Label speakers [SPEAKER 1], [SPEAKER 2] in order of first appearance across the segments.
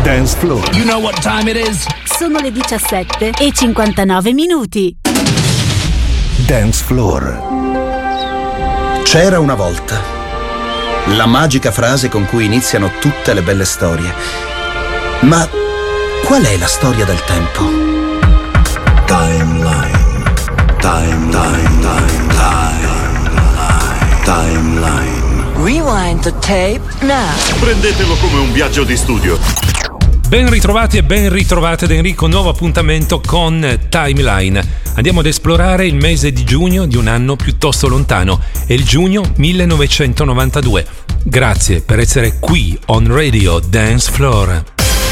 [SPEAKER 1] Dance Floor.
[SPEAKER 2] You know what time it is?
[SPEAKER 3] Sono le 17:59.
[SPEAKER 1] Dance Floor.
[SPEAKER 4] C'era una volta. La magica frase con cui iniziano tutte le belle storie. Ma qual è la storia del tempo?
[SPEAKER 5] Timeline.
[SPEAKER 6] Rewind the tape now.
[SPEAKER 7] Prendetelo come un viaggio di studio.
[SPEAKER 8] Ben ritrovati e ben ritrovate da Enrico, nuovo appuntamento con Timeline. Andiamo ad esplorare il mese di giugno di un anno piuttosto lontano, è il giugno 1992. Grazie per essere qui on Radio Dance Floor.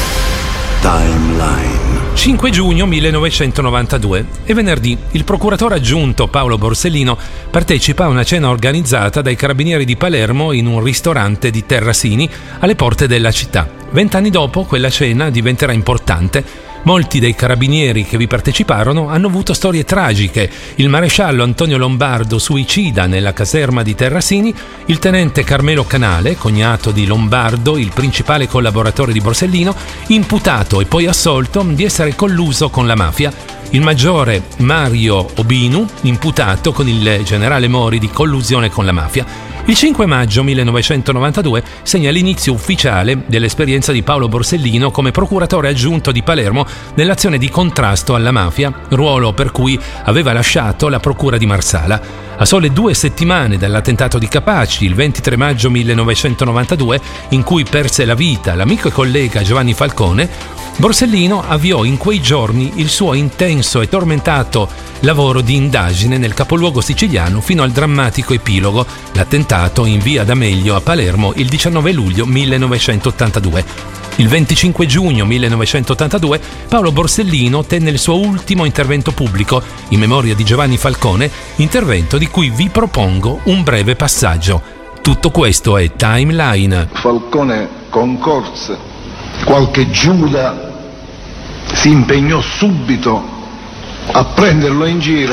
[SPEAKER 5] Timeline.
[SPEAKER 8] 5 giugno 1992 è venerdì. Il procuratore aggiunto Paolo Borsellino partecipa a una cena organizzata dai carabinieri di Palermo in un ristorante di Terrasini alle porte della città. 20 anni dopo quella cena diventerà importante. Molti dei carabinieri che vi parteciparono hanno avuto storie tragiche. Il maresciallo Antonio Lombardo suicida nella caserma di Terrasini, il tenente Carmelo Canale, cognato di Lombardo, il principale collaboratore di Borsellino, imputato e poi assolto di essere colluso con la mafia, il maggiore Mario Obinu, imputato con il generale Mori di collusione con la mafia. Il 5 maggio 1992 segna l'inizio ufficiale dell'esperienza di Paolo Borsellino come procuratore aggiunto di Palermo nell'azione di contrasto alla mafia, ruolo per cui aveva lasciato la procura di Marsala. A sole 2 settimane dall'attentato di Capaci, il 23 maggio 1992, in cui perse la vita l'amico e collega Giovanni Falcone, Borsellino avviò in quei giorni il suo intenso e tormentato lavoro di indagine nel capoluogo siciliano fino al drammatico epilogo, l'attentato in via D'Amelio a Palermo il 19 luglio 1982. Il 25 giugno 1982 Paolo Borsellino tenne il suo ultimo intervento pubblico in memoria di Giovanni Falcone, intervento di cui vi propongo un breve passaggio. Tutto questo è Timeline.
[SPEAKER 9] Falcone concorse, qualche Giuda si impegnò subito a prenderlo in giro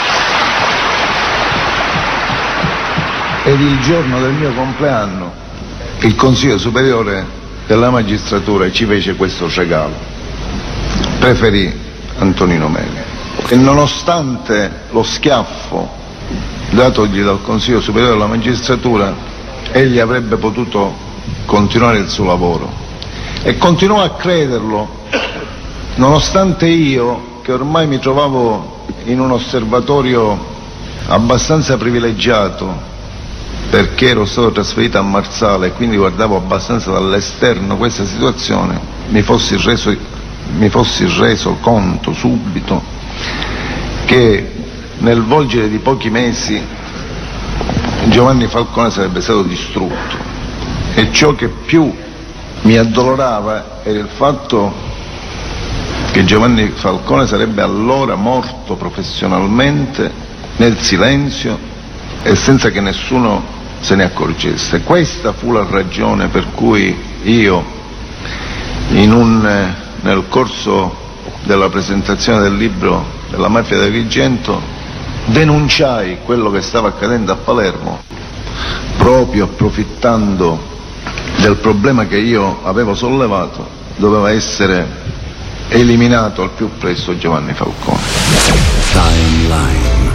[SPEAKER 9] ed il giorno del mio compleanno il Consiglio Superiore della Magistratura ci fece questo regalo. Preferì Antonino Meli e nonostante lo schiaffo datogli dal Consiglio Superiore della Magistratura egli avrebbe potuto continuare il suo lavoro e continuò a crederlo nonostante io, che ormai mi trovavo in un osservatorio abbastanza privilegiato perché ero stato trasferito a Marsala e quindi guardavo abbastanza dall'esterno questa situazione, mi fossi reso conto subito che nel volgere di pochi mesi Giovanni Falcone sarebbe stato distrutto e ciò che più mi addolorava era il fatto che Giovanni Falcone sarebbe allora morto professionalmente nel silenzio e senza che nessuno se ne accorgesse. Questa fu la ragione per cui io nel corso della presentazione del libro della mafia di Agrigento denunciai quello che stava accadendo a Palermo proprio approfittando del problema che io avevo sollevato. Doveva essere eliminato al più presto Giovanni Falcone.
[SPEAKER 5] Timeline.